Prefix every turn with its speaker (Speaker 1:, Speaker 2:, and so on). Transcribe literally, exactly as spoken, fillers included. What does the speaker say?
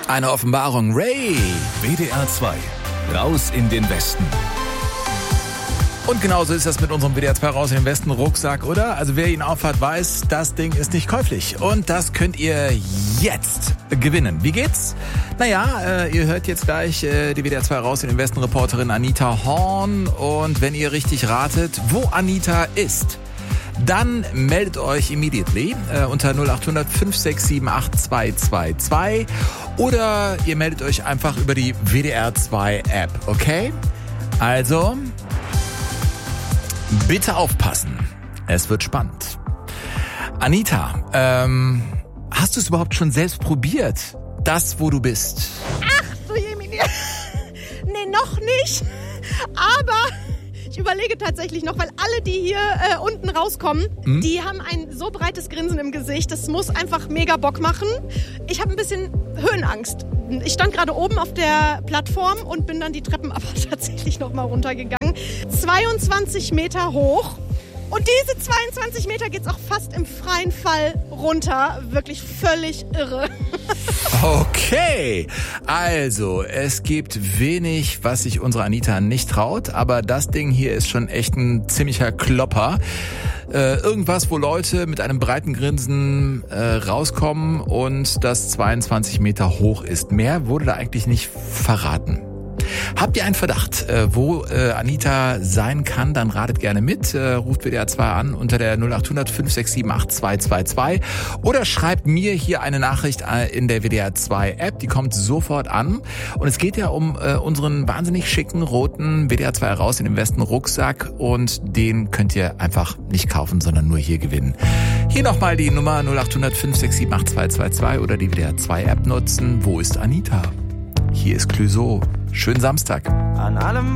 Speaker 1: Eine Offenbarung. Ray.
Speaker 2: W D R zwei. Raus in den Westen.
Speaker 1: Und genauso ist das mit unserem W D R zwei Raus in den Westen Rucksack, oder? Also wer ihn aufhat, weiß, das Ding ist nicht käuflich. Und das könnt ihr jetzt gewinnen. Wie geht's? Naja, äh, ihr hört jetzt gleich äh, die W D R zwei Raus in den Westen Reporterin Anita Horn. Und wenn ihr richtig ratet, wo Anita ist, dann meldet euch immediately äh, unter null acht hundert fünf sechs sieben acht zwei zwei zwei oder ihr meldet euch einfach über die W D R zwei App, okay? Also, bitte aufpassen. Es wird spannend. Anita, ähm, hast du es überhaupt schon selbst probiert? Das, wo du bist?
Speaker 3: Ach, du Jemini. Nee, noch nicht. Aber ich überlege tatsächlich noch, weil alle, die hier äh, unten rauskommen, hm? die haben ein so breites Grinsen im Gesicht. Das muss einfach mega Bock machen. Ich habe ein bisschen Höhenangst. Ich stand gerade oben auf der Plattform und bin dann die Treppen aber tatsächlich noch mal runtergegangen. zweiundzwanzig Meter hoch. Und diese zweiundzwanzig Meter geht's auch fast im freien Fall runter. Wirklich völlig irre.
Speaker 1: Okay, also es gibt wenig, was sich unsere Anita nicht traut, aber das Ding hier ist schon echt ein ziemlicher Klopper. Äh, irgendwas, wo Leute mit einem breiten Grinsen äh, rauskommen und das zweiundzwanzig Meter hoch ist. Mehr wurde da eigentlich nicht verraten. Habt ihr einen Verdacht, äh, wo äh, Anita sein kann, dann ratet gerne mit. Äh, ruft W D R zwei an unter der null acht hundert fünf sechs sieben acht zwei zwei zwei oder schreibt mir hier eine Nachricht äh, in der W D R zwei App. Die kommt sofort an. Und es geht ja um äh, unseren wahnsinnig schicken, roten W D R zwei Raus in den Westen Rucksack. Und den könnt ihr einfach nicht kaufen, sondern nur hier gewinnen. Hier nochmal die Nummer null acht hundert fünf sechs sieben acht zwei zwei zwei oder die W D R zwei App nutzen. Wo ist Anita? Hier ist Clouseau. Schönen Samstag.
Speaker 4: An allem